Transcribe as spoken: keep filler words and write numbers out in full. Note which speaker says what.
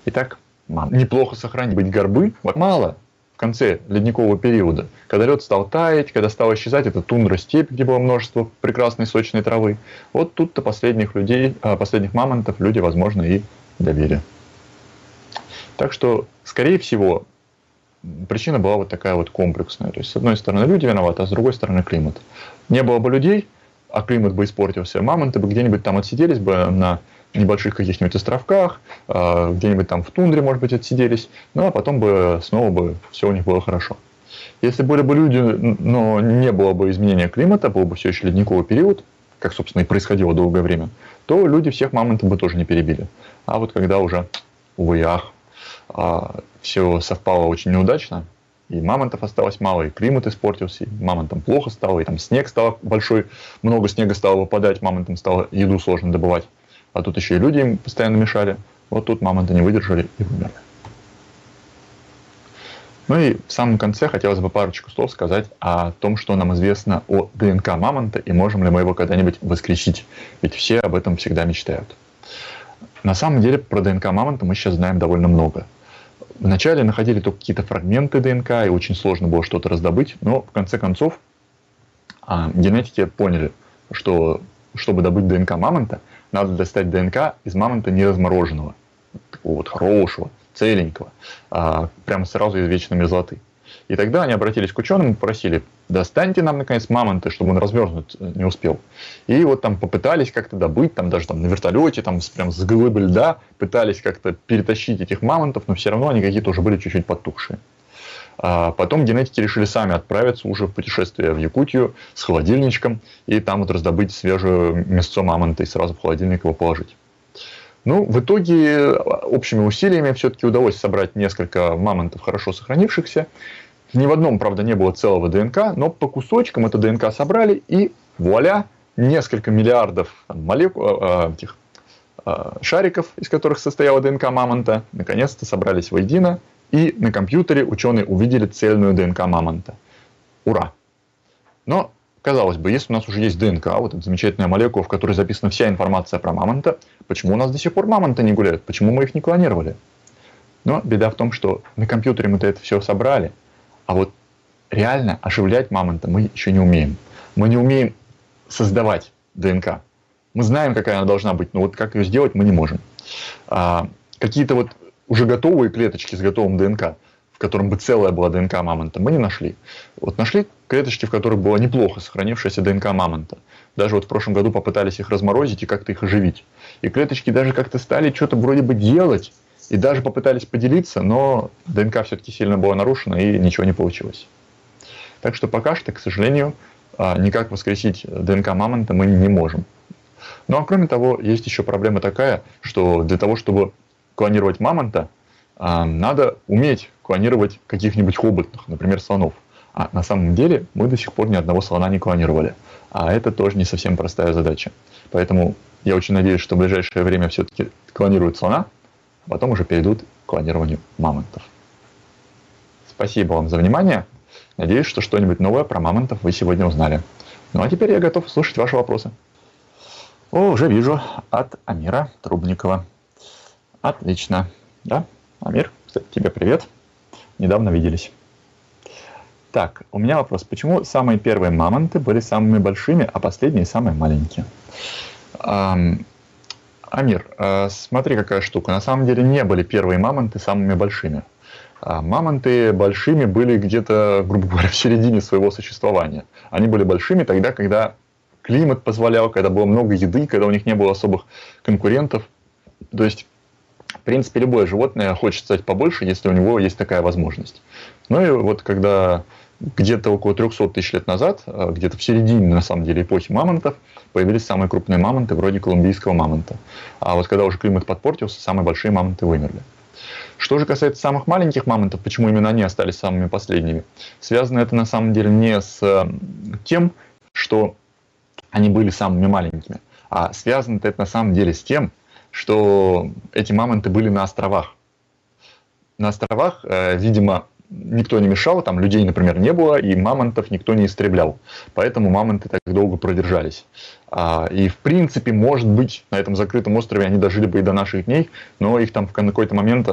Speaker 1: Итак, мам, неплохо сохранить быть горбы мало в конце ледникового периода, когда лед стал таять, когда стала исчезать эта тундра-степь, где было множество прекрасной сочной травы. Вот тут-то последних людей, последних мамонтов люди, возможно, и добили. Так что, скорее всего, причина была вот такая вот комплексная. То есть, с одной стороны, люди виноваты, а с другой стороны, климат. Не было бы людей, а климат бы испортился, мамонты бы где-нибудь там отсиделись бы на небольших каких-нибудь островках, где-нибудь там в тундре, может быть, отсиделись, ну а потом бы снова бы все у них было хорошо. Если были бы люди, но не было бы изменения климата, был бы все еще ледниковый период, как, собственно, и происходило долгое время, то люди всех мамонтов бы тоже не перебили. А вот когда уже, увы и ах, все совпало очень неудачно, и мамонтов осталось мало, и климат испортился, и мамонтам плохо стало, и там снег стал большой, много снега стало выпадать, мамонтам стало еду сложно добывать. А тут еще и люди им постоянно мешали. Вот тут мамонты не выдержали и умерли. Ну и в самом конце хотелось бы парочку слов сказать о том, что нам известно о ДНК мамонта и можем ли мы его когда-нибудь воскресить. Ведь все об этом всегда мечтают. На самом деле про ДНК мамонта мы сейчас знаем довольно много. Вначале находили только какие-то фрагменты ДНК, и очень сложно было что-то раздобыть, но в конце концов генетики поняли, что чтобы добыть ДНК мамонта, надо достать ДНК из мамонта неразмороженного, такого вот хорошего, целенького, а, прямо сразу из вечной мерзлоты. И тогда они обратились к ученым и попросили: достаньте нам, наконец, мамонта, чтобы он размерзнуть не успел. И вот там попытались как-то добыть, там даже там на вертолете, там прям с глыбы льда, пытались как-то перетащить этих мамонтов, но все равно они какие-то уже были чуть-чуть подтухшие. А потом генетики решили сами отправиться уже в путешествие в Якутию с холодильничком и там вот раздобыть свежее мясо мамонта и сразу в холодильник его положить. Ну, в итоге общими усилиями все-таки удалось собрать несколько мамонтов, хорошо сохранившихся. Ни в одном, правда, не было целого ДНК, но по кусочкам это ДНК собрали, и вуаля, несколько миллиардов молекул, этих шариков, из которых состояла ДНК мамонта, наконец-то собрались воедино. И на компьютере ученые увидели цельную ДНК мамонта. Ура! Но, казалось бы, если у нас уже есть ДНК, вот эта замечательная молекула, в которой записана вся информация про мамонта, почему у нас до сих пор мамонты не гуляют? Почему мы их не клонировали? Но беда в том, что на компьютере мы-то это все собрали, а вот реально оживлять мамонта мы еще не умеем. Мы не умеем создавать ДНК. Мы знаем, какая она должна быть, но вот как ее сделать, мы не можем. А, какие-то вот уже готовые клеточки с готовым ДНК, в котором бы целая была ДНК мамонта, мы не нашли. Вот нашли клеточки, в которых была неплохо сохранившаяся ДНК мамонта. Даже вот в прошлом году попытались их разморозить и как-то их оживить. И клеточки даже как-то стали что-то вроде бы делать, и даже попытались поделиться, но ДНК все-таки сильно была нарушена, и ничего не получилось. Так что пока что, к сожалению, никак воскресить ДНК мамонта мы не можем. Ну а кроме того, есть еще проблема такая, что для того, чтобы клонировать мамонта, надо уметь клонировать каких-нибудь хоботных, например, слонов. А на самом деле мы до сих пор ни одного слона не клонировали. А это тоже не совсем простая задача. Поэтому я очень надеюсь, что в ближайшее время все-таки клонируют слона, а потом уже перейдут к клонированию мамонтов. Спасибо вам за внимание. Надеюсь, что что-нибудь новое про мамонтов вы сегодня узнали. Ну а теперь я готов слушать ваши вопросы. О, уже вижу, от Амира Трубникова. Отлично. Да, Амир, кстати, тебе привет. Недавно виделись. Так, у меня вопрос. Почему самые первые мамонты были самыми большими, а последние самые маленькие? Ам, Амир, а, смотри, какая штука. На самом деле не были первые мамонты самыми большими. А мамонты большими были где-то, грубо говоря, в середине своего существования. Они были большими тогда, когда климат позволял, когда было много еды, когда у них не было особых конкурентов. То есть, в принципе, любое животное хочет стать побольше, если у него есть такая возможность. Ну и вот когда где-то около трехсот тысяч лет назад, где-то в середине, на самом деле, эпохи мамонтов, появились самые крупные мамонты, вроде колумбийского мамонта. А вот когда уже климат подпортился, самые большие мамонты вымерли. Что же касается самых маленьких мамонтов, почему именно они остались самыми последними? Связано это на самом деле не с тем, что они были самыми маленькими, а связано это на самом деле с тем, что эти мамонты были на островах. На островах, э, видимо, никто не мешал, там людей, например, не было, и мамонтов никто не истреблял. Поэтому мамонты так долго продержались. А, и, в принципе, может быть, на этом закрытом острове они дожили бы и до наших дней, но их там в какой-то момент